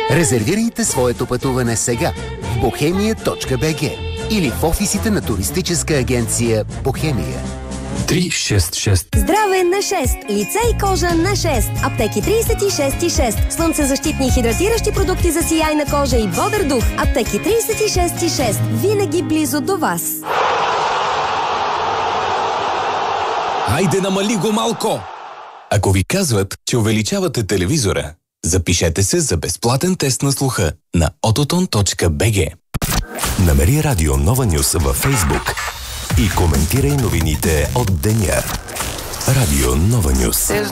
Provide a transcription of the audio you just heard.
Резервирайте своето пътуване сега в bohemia.bg или в офисите на туристическа агенция Бохемия. 366. Здраве на 6. Лице и кожа на 6. Аптеки 36,6. Слънцезащитни и хидратиращи продукти за сияйна кожа и бодър дух. Аптеки 36,6. Винаги близо до вас. Хайде, намали го малко! Ако ви казват, че увеличавате телевизора, запишете се за безплатен тест на слуха на ototon.bg. Намери Радио Нова Нюс във Фейсбук и коментирай новините от деня. Радио Нова Нюс.